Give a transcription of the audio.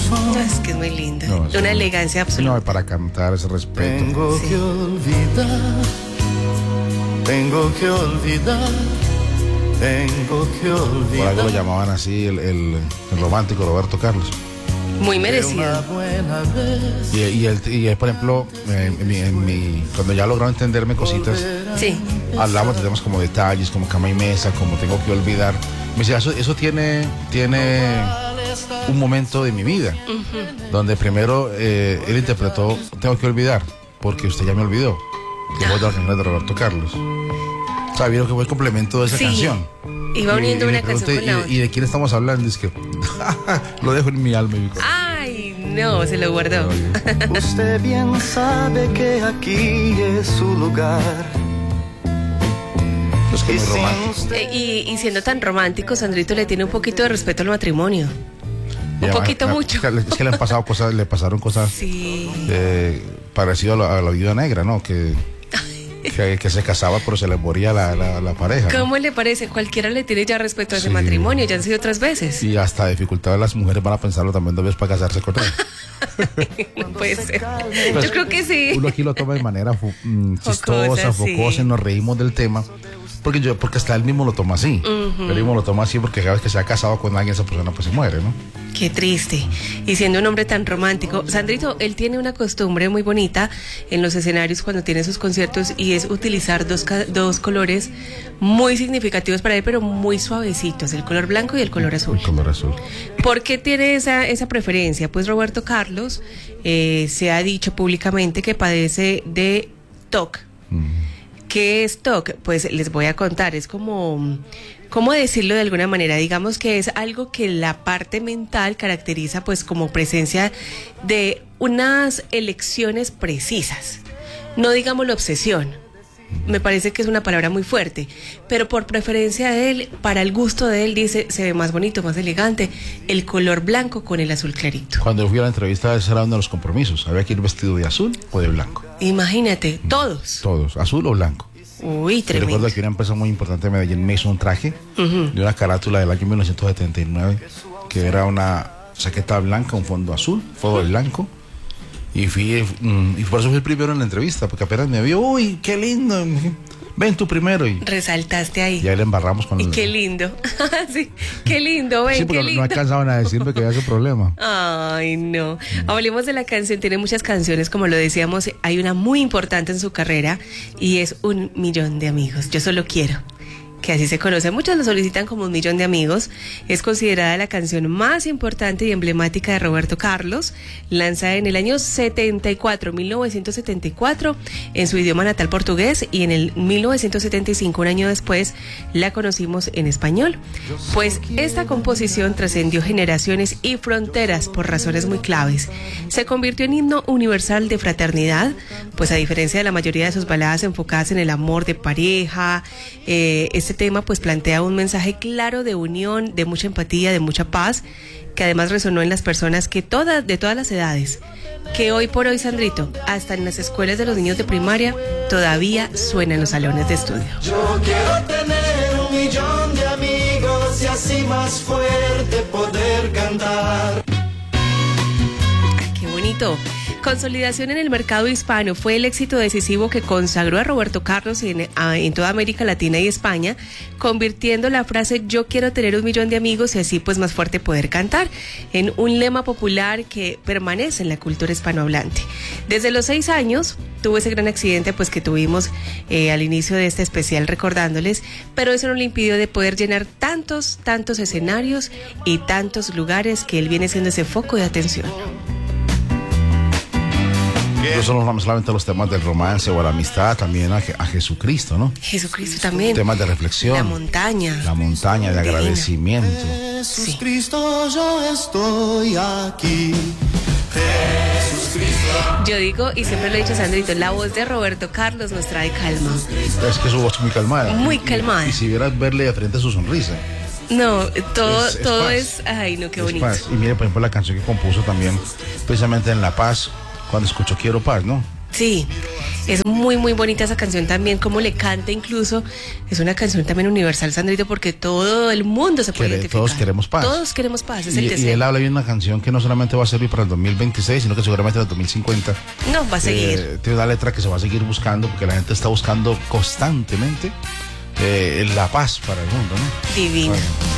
Es que es muy lindo. No, Una elegancia absoluta. No, para cantar ese respeto. Tengo que olvidar, tengo que olvidar, tengo que Por algo lo olvidar. llamaban así el romántico Roberto Carlos. Muy Una merecido. buena vez. Y por ejemplo, cuando ya logró entenderme cositas, Sí. hablamos de temas como detalles, como cama y mesa, como tengo que olvidar. Me decía, eso tiene un momento de mi vida, donde primero él interpretó Tengo que olvidar, porque usted ya me olvidó, que voz de la canción de Roberto Carlos. O sea, vieron que fue el complemento de esa Sí. canción. Iba uniendo Y una le pregunté, canción con la otra. ¿y de quién estamos hablando? Es que lo dejo en mi alma y mi corazón. Ay, no, se lo guardó. Usted bien sabe que aquí es su lugar. Es que Y muy sin romántico. usted Y siendo tan romántico, Sandrito le tiene un poquito de respeto al matrimorio. Un poquito mucho. Es que le han pasado cosas, le pasaron cosas Sí. parecido a la viuda negra, ¿no? Que se casaba pero se le moría la pareja, ¿no? ¿Cómo le parece? Cualquiera le tiene ya respeto a ese Sí. matrimonio, ya han sido otras veces. Y hasta dificultad las mujeres van a pensarlo también dos veces para casarse con él. No puede ser. Yo creo que sí. Uno aquí lo toma de manera chistosa, Jocosa, sí. focosa, y nos reímos del tema. Porque hasta él mismo lo toma así. Él mismo lo toma así porque cada vez que se ha casado con alguien, esa persona pues se muere, ¿no? Qué triste. Y siendo un hombre tan romántico, Sandrito, él tiene una costumbre muy bonita en los escenarios cuando tiene sus conciertos y es utilizar dos colores muy significativos para él, pero muy suavecitos, el color blanco y el color azul. El color azul. ¿Por qué tiene esa preferencia? Pues Roberto Carlos se ha dicho públicamente que padece de TOC. ¿Qué es TOC? Pues les voy a contar, es como, ¿cómo decirlo de alguna manera? Digamos que es algo que la parte mental caracteriza pues como presencia de unas elecciones precisas, no digamos la obsesión. Me parece que es una palabra muy fuerte, pero por preferencia de él, para el gusto de él, dice, se ve más bonito, más elegante, el color blanco con el azul clarito. Cuando yo fui a la entrevista, ese era uno de los compromisos. Había que ir vestido de azul o de blanco. Imagínate, todos. Todos, azul o blanco. Uy, Yo tremendo. recuerdo que una empresa muy importante de Medellín me hizo un traje de una carátula del año 1979, que era una chaqueta blanca, un fondo azul, todo de blanco. Y y por eso fui el primero en la entrevista, porque apenas me vio, uy, qué lindo, ven tú primero. Y Resaltaste ahí. ahí le embarramos con Y qué lindo. Sí, qué lindo, ven, Sí, porque qué no lindo. alcanzaban a decirme que había ese problema. Ay, no. Hablemos de la canción. Tiene muchas canciones, como lo decíamos. Hay una muy importante en su carrera y es 1 millón de amigos. Yo solo quiero. Que así se conoce. Muchos lo solicitan como 1 millón de amigos. Es considerada la canción más importante y emblemática de Roberto Carlos, lanzada en el año 1974, en su idioma natal portugués, y en el 1975, un año después, la conocimos en español. Pues esta composición trascendió generaciones y fronteras por razones muy claves. Se convirtió en himno universal de fraternidad, pues a diferencia de la mayoría de sus baladas enfocadas en el amor de pareja, este tema pues plantea un mensaje claro de unión, de mucha empatía, de mucha paz, que además resonó en las personas de todas las edades, que hoy por hoy, Sandrito, hasta en las escuelas de los niños de primaria todavía suena en los salones de estudio. Yo quiero tener 1 millón de amigos y así más fuerte poder cantar. Qué bonito. Consolidación en el mercado hispano fue el éxito decisivo que consagró a Roberto Carlos en toda América Latina y España, convirtiendo la frase "yo quiero tener 1 millón de amigos" y así pues más fuerte poder cantar, en un lema popular que permanece en la cultura hispanohablante. Desde los 6 años tuvo ese gran accidente pues que tuvimos al inicio de este especial recordándoles, pero eso no le impidió de poder llenar tantos escenarios y tantos lugares que él viene siendo ese foco de atención. Incluso no solamente los temas del romance o la amistad, también a Jesucristo, ¿no? Jesucristo también. Temas de reflexión. La montaña. La montaña de Divina. agradecimiento. Jesús Sí. Cristo, yo estoy aquí. Jesús Cristo. Yo digo, y siempre lo he dicho, Sandrito, la voz de Roberto Carlos nos trae calma. Es que su voz es muy calmada. Muy calmada. Y si vieras verle de frente su sonrisa. No, todo Es todo paz. es, ay, no, qué Es bonito. paz. Y mire, por ejemplo, la canción que compuso también, precisamente en La Paz, cuando escuchó Quiero Paz, ¿no? Sí, Es muy, muy bonita esa canción también, como le canta incluso. Es una canción también universal, Sandrito, porque todo el mundo se puede identificar. Todos queremos paz. Todos queremos paz, es el deseo. Y él habla de una canción que no solamente va a servir para el 2026, sino que seguramente en el 2050. No, va a seguir. Tiene una letra que se va a seguir buscando, porque la gente está buscando constantemente la paz para el mundo, ¿no? Divina. Bueno.